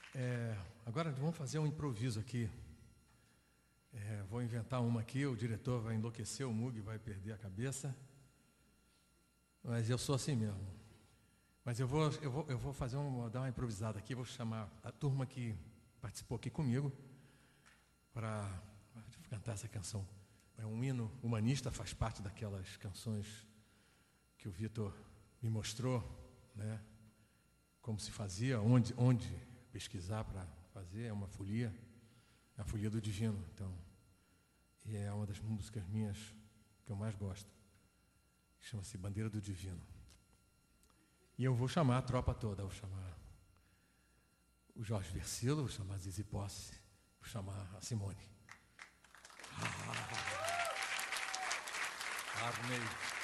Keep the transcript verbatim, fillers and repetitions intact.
É, agora vamos fazer um improviso aqui. É, vou inventar uma aqui, o diretor vai enlouquecer, o Mug vai perder a cabeça. Mas eu sou assim mesmo. Mas eu vou, eu vou, eu vou fazer uma, dar uma improvisada aqui, vou chamar a turma que participou aqui comigo para cantar essa canção. É um hino humanista, faz parte daquelas canções que o Vitor me mostrou, né? Como se fazia, onde, onde pesquisar para fazer, é uma folia, é a folia do divino, então, e é uma das músicas minhas que eu mais gosto, chama-se Bandeira do Divino. E eu vou chamar a tropa toda, vou chamar o Jorge Versilo, vou chamar a Zizi Posse, vou chamar a Simone. Ah, Arnei.